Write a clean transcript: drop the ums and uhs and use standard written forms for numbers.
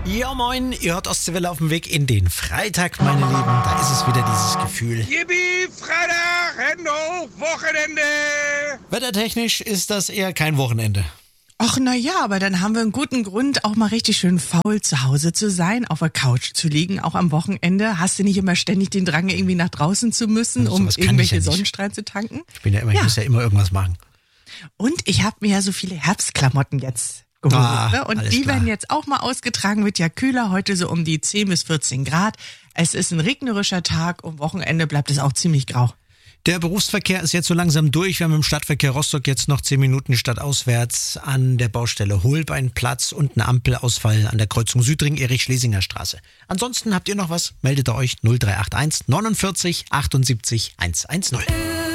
Ja moin, ihr hört Ostseewelle auf dem Weg in den Freitag, meine Lieben. Da ist es wieder dieses Gefühl. Yippie, Freitag, Hände hoch, Wochenende. Wettertechnisch ist das eher kein Wochenende. Ach na ja, aber dann haben wir einen guten Grund, auch mal richtig schön faul zu Hause zu sein, auf der Couch zu liegen, auch am Wochenende. Hast du nicht immer ständig den Drang, irgendwie nach draußen zu müssen, Also um sowas kann ich irgendwelche ja nicht. Sonnenstrahlen zu tanken? Ich muss ja immer irgendwas machen. Und ich habe mir ja so viele Herbstklamotten jetzt geholt. Ne? Und alles die klar. werden jetzt auch mal ausgetragen, wird ja kühler, heute so um die 10 bis 14 Grad. Es ist ein regnerischer Tag, am Wochenende bleibt es auch ziemlich grau. Der Berufsverkehr ist jetzt so langsam durch. Wir haben im Stadtverkehr Rostock jetzt noch 10 Minuten stadtauswärts an der Baustelle Holbeinplatz und einen Ampelausfall an der Kreuzung Südring, Erich-Schlesinger Straße. Ansonsten habt ihr noch was? Meldet ihr euch 0381 49 78 110.